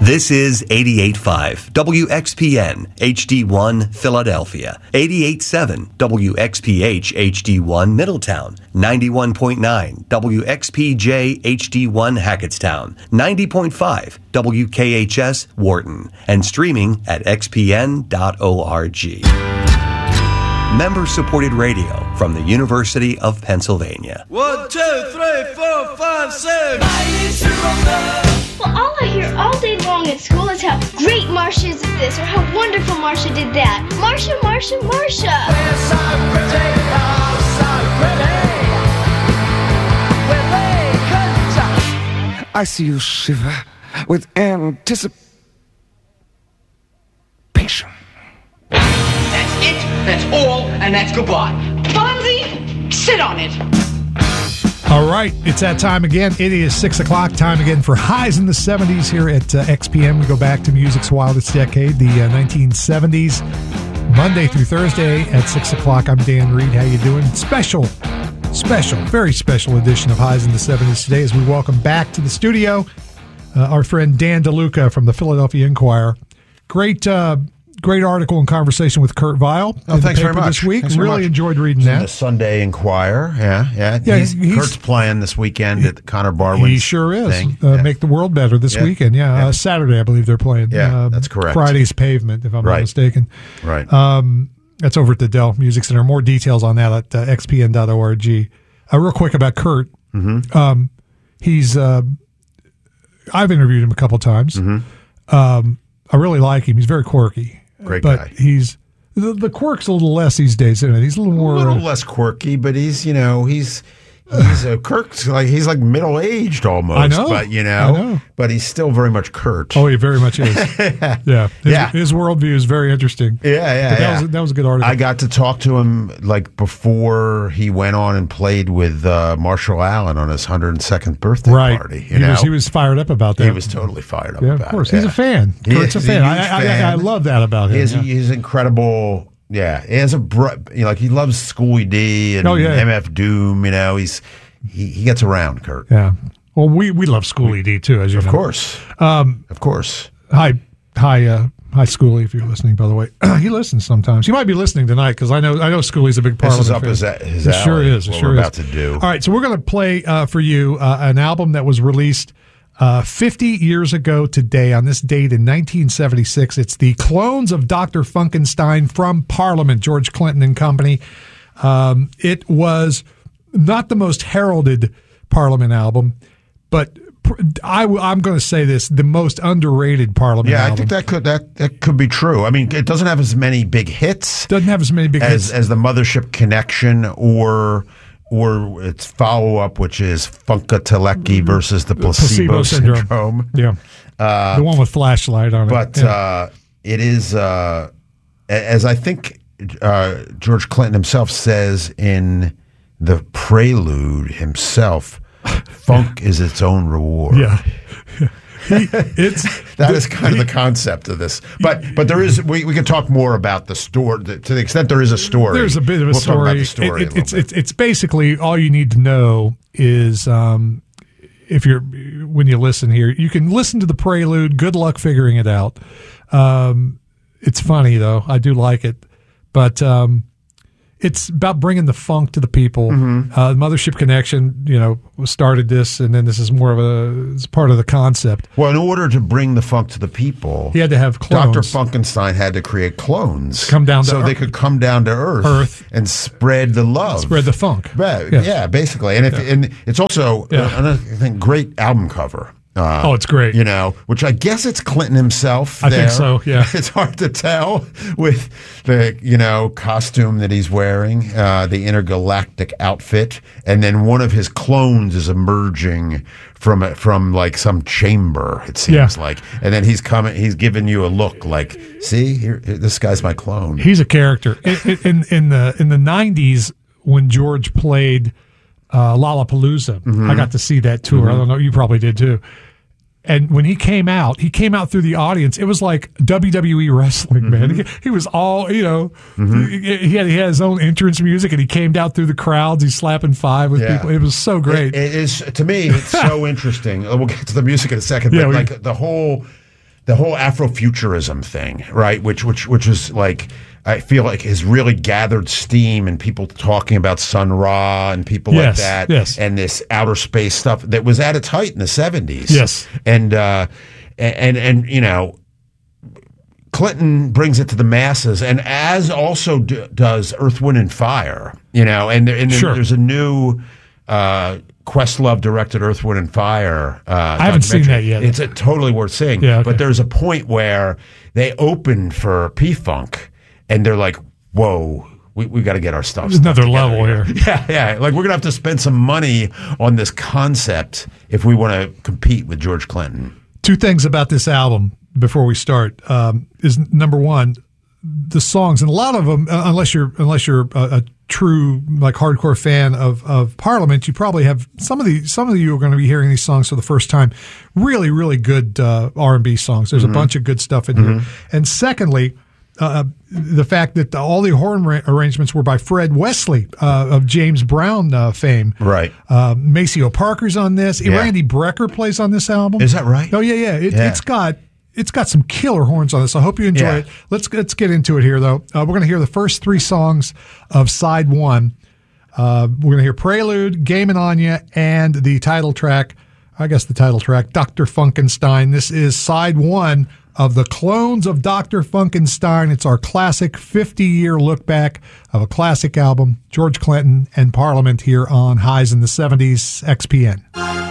This is 88.5 WXPN HD1 Philadelphia, 88.7 WXPH HD1 Middletown, 91.9 WXPJ HD1 Hackettstown, 90.5 WKHS Wharton, and streaming at xpn.org. Member-supported radio from the University of Pennsylvania. 1, 2, 3, 4, 5, 6. Well, all I hear all day long at school is how great Marsha is at this or how wonderful Marsha did that. Marsha, Marsha, Marsha. We're so pretty, oh, so pretty. We're they couldn't. I see you shiver with anticipation. That's it, that's all, and that's goodbye. Fonzie, sit on it. All right, it's that time again. It is 6 o'clock, time again for Highs in the 70s here at XPM. We go back to music's wildest decade, the 1970s, Monday through Thursday at 6 o'clock. I'm Dan Reed. How you doing? Special, very special edition of Highs in the 70s today as we welcome back to the studio our friend Dan DeLuca from the Philadelphia Inquirer. Great article and conversation with Kurt Vile. Oh, thanks very much. This week. Thanks really enjoyed reading that. The Sunday Inquirer. Yeah. Kurt's playing this weekend at the Connor Barwin. He sure is. Make the world better this weekend. Yeah. Saturday, I believe they're playing. Yeah, that's correct. Friday's Pavement, if I'm not mistaken. Right. That's over at the Dell Music Center. More details on that at xpn.org. Real quick about Kurt. Mm-hmm. He's. I've interviewed him a couple times. Mm-hmm. I really like him. He's very quirky. Great but guy. He's the quirk's a little less these days, isn't it? He's a little more less quirky, but he's Kirk's he's like middle aged almost. I know, but I know. But he's still very much Kurt. Oh, he very much is. His worldview is very interesting. Yeah. That was a good article. I got to talk to him before he went on and played with Marshall Allen on his 102nd birthday party. He was fired up about that. He was totally fired up. Of course. He's a fan. Kurt's a fan. I love that about him. He's incredible. Yeah, he has he loves Schooly D and MF Doom. He gets around, Kurt. Yeah. Well, we love Schooly D too, as you know. Of course. Hi, Schooly. If you're listening, by the way, he listens sometimes. He might be listening tonight because I know Schooly's a big part of it. This is up his alley. Sure is. What we're about to do. All right, so we're going to play for you an album that was released 50 years ago today, on this date in 1976. It's the Clones of Dr. Funkenstein from Parliament, George Clinton and company. It was not the most heralded Parliament album, but I'm going to say this, the most underrated Parliament album. Yeah, I think that could be true. I mean, it doesn't have as many big hits. Doesn't have as many big hits as the Mothership Connection or its follow-up, which is Funkateleki versus the Placebo Syndrome. Yeah. The one with Flashlight on it. But it is, as I think George Clinton himself says in the prelude himself, funk is its own reward. Yeah. That is kind of the concept of this, but there is we can talk more about the story to the extent there is a story. There's a bit of a story. Talk about the story. It's basically all you need to know is when you listen here, you can listen to the prelude. Good luck figuring it out. It's funny though. I do like it, but it's about bringing the funk to the people. Mm-hmm. Mothership Connection, started this, and then this is more of it's part of the concept. Well, in order to bring the funk to the people, he had to have clones. Dr. Funkenstein had to create clones, they could come down to Earth and spread the love, spread the funk. Yeah, basically, and it's also another thing. Great album cover. It's great. Which I guess it's Clinton himself. I think so, yeah. It's hard to tell with the, costume that he's wearing, the intergalactic outfit. And then one of his clones is emerging from like some chamber, it seems like. And then he's giving you a look like, see, here, this guy's my clone. He's a character. In the 90s, when George played Lollapalooza, I got to see that tour. I don't know, you probably did too. And when he came out through the audience. It was like WWE wrestling, man. He was all, he had his own entrance music, and he came down through the crowds. He's slapping five with people. It was so great. It is, to me, it's so interesting. We'll get to the music in a second, but the the whole Afrofuturism thing, right? Which was like, I feel like has really gathered steam, and people talking about Sun Ra and people like that, and this outer space stuff that was at its height in the 70s. Yes, and you know, Clinton brings it to the masses, and as also does Earth, Wind, and Fire. You know, and there's a new Questlove directed Earth, Wind, and Fire. I haven't seen that yet. It's totally worth seeing. Yeah, okay. But there's a point where they open for P-Funk, and they're like, "Whoa, we got to get our stuff." There's another level here. Yeah. Like we're gonna have to spend some money on this concept if we want to compete with George Clinton. Two things about this album before we start is number one, the songs, and a lot of them, unless you're a true like hardcore fan of Parliament, you probably have some of you are going to be hearing these songs for the first time. Really, really good R&B songs. There's a bunch of good stuff in here. And secondly, the fact that all the horn arrangements were by Fred Wesley of James Brown fame. Right. Maceo Parker's on this. Yeah. Randy Brecker plays on this album. Is that right? Oh yeah. It's got some killer horns on this. I hope you enjoy it. Let's get into it here, though. We're going to hear the first three songs of side one. We're going to hear Prelude, Game and Anya, and the title track, Dr. Funkenstein. This is side one of the Clones of Dr. Funkenstein. It's our classic 50-year look back of a classic album, George Clinton and Parliament, here on Highs in the 70s, XPN.